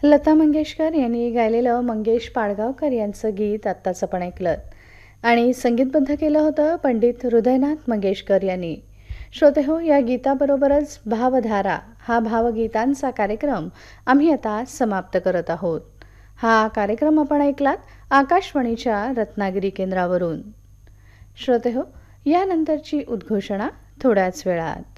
लता मंगेशकर यांनी गायलेलं मंगेश पाडगावकर यांचं गीत आत्ताच आपण ऐकलं आणि संगीतबद्ध केलं होतं पंडित हृदयनाथ मंगेशकर यांनी. श्रोतेहो, या गीताबरोबरच भावधारा हा भावगीतांचा कार्यक्रम आम्ही आता समाप्त करत आहोत. हा कार्यक्रम आपण ऐकलात आकाशवाणीच्या रत्नागिरी केंद्रावरून. श्रोतेहो, यानंतरची उद्घोषणा थोड्याच वेळात.